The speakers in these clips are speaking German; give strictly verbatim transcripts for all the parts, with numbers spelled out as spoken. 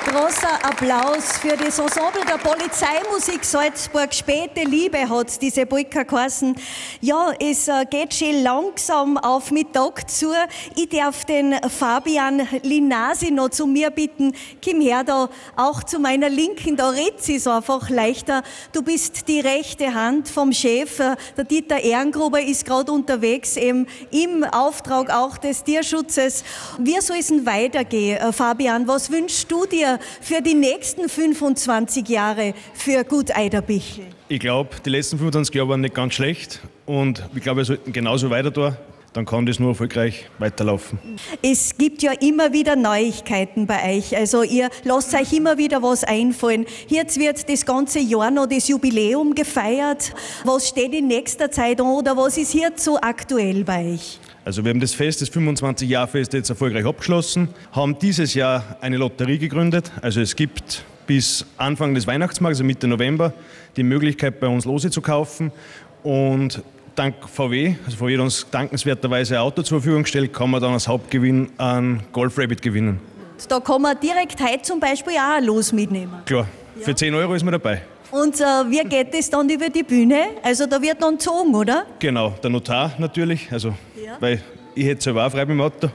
Großer Applaus für das Ensemble der Polizeimusik Salzburg. Späte Liebe hat diese Polka geheißen. Ja, es äh, geht schon langsam auf Mittag zu. Ich darf den Fabian Linasi noch zu mir bitten. Komm her da, auch zu meiner Linken, da redet es einfach leichter. Du bist die rechte Hand vom Chef. Der Dieter Ehrengruber ist gerade unterwegs, eben im Auftrag auch des Tierschutzes. Wie soll es denn weitergehen, äh, Fabian? Was wünschst du dir für die nächsten fünfundzwanzig Jahre für Gut Eiderbichl? Ich glaube, die letzten fünfundzwanzig Jahre waren nicht ganz schlecht und ich glaube, wir sollten genauso weiter tun. Dann kann das nur erfolgreich weiterlaufen. Es gibt ja immer wieder Neuigkeiten bei euch. Also ihr lasst euch immer wieder was einfallen. Jetzt wird das ganze Jahr noch das Jubiläum gefeiert. Was steht in nächster Zeit an oder was ist jetzt so aktuell bei euch? Also wir haben das Fest, das fünfundzwanzig-Jahr-Fest jetzt erfolgreich abgeschlossen, haben dieses Jahr eine Lotterie gegründet. Also es gibt bis Anfang des Weihnachtsmarkts, also Mitte November, die Möglichkeit bei uns Lose zu kaufen. Und dank V W, also V W hat uns dankenswerterweise ein Auto zur Verfügung gestellt, kann man dann als Hauptgewinn einen Golf Rabbit gewinnen. Da kann man direkt heute zum Beispiel auch ein Los mitnehmen. Klar, für zehn Euro ist man dabei. Und äh, wie geht es dann über die Bühne? Also da wird dann gezogen, oder? Genau, der Notar natürlich, also Ja. weil ich hätte selber auch frei mit dem Auto.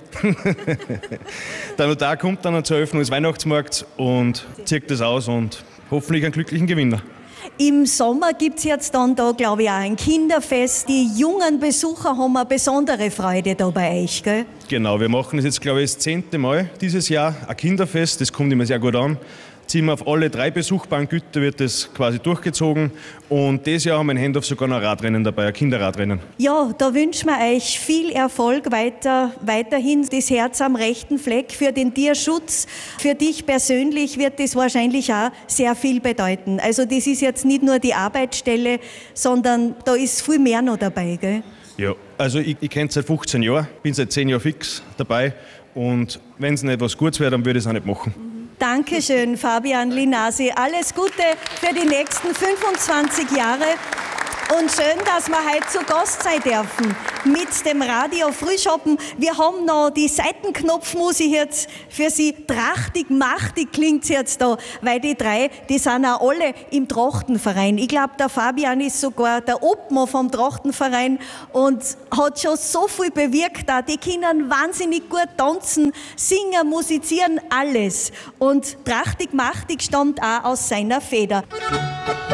Der Notar kommt dann zur Eröffnung des Weihnachtsmarkts und zieht das aus und hoffentlich einen glücklichen Gewinner. Im Sommer gibt es jetzt dann da, glaube ich, auch ein Kinderfest. Die jungen Besucher haben eine besondere Freude da bei euch, gell? Genau, wir machen das jetzt, glaube ich, das zehnte Mal dieses Jahr, ein Kinderfest, das kommt immer sehr gut an. Ziehen wir auf alle drei besuchbaren Güter wird das quasi durchgezogen und dieses Jahr haben wir in Hendorf sogar noch ein Radrennen dabei, ein Kinderradrennen. Ja, da wünschen wir euch viel Erfolg weiter, weiterhin das Herz am rechten Fleck für den Tierschutz. Für dich persönlich wird das wahrscheinlich auch sehr viel bedeuten. Also das ist jetzt nicht nur die Arbeitsstelle, sondern da ist viel mehr noch dabei, gell? Ja, also ich, ich kenne es seit fünfzehn Jahren, bin seit zehn Jahren fix dabei und wenn es nicht was Gutes wäre, dann würde ich es auch nicht machen. Dankeschön, Fabian Linasi. Alles Gute für die nächsten fünfundzwanzig Jahre. Und schön, dass wir heute zu Gast sein dürfen mit dem Radio Frühschoppen. Wir haben noch die Seitenknopfmusik jetzt für Sie. Trachtig, machtig klingt's jetzt da, weil die drei, die sind auch alle im Trachtenverein. Ich glaube, der Fabian ist sogar der Obmann vom Trachtenverein und hat schon so viel bewirkt da. Die können wahnsinnig gut tanzen, singen, musizieren, alles. Und trachtig, machtig stammt auch aus seiner Feder.